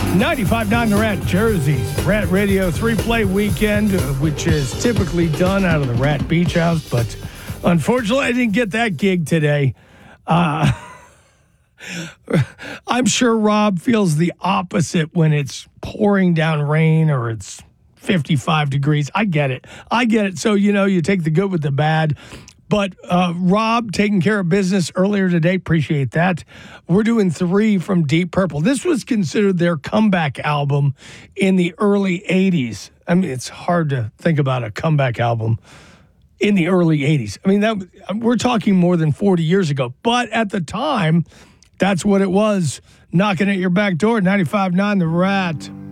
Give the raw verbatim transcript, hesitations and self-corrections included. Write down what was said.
ninety-five point nine The Rat, Jersey's Rat Radio three-play weekend, uh, which is typically done out of the Rat Beach House, but unfortunately I didn't get that gig today. Uh, I'm sure Rob feels the opposite when it's pouring down rain or it's fifty-five degrees. I get it. I get it. So, you know, you take the good with the bad. But uh, Rob taking care of business earlier today, appreciate that. We're doing three from Deep Purple. This was considered their comeback album in the early eighties. I mean, it's hard to think about a comeback album in the early eighties. I mean, that we're talking more than forty years ago. But at the time, that's what it was. Knocking at your back door, ninety-five point nine The Rat.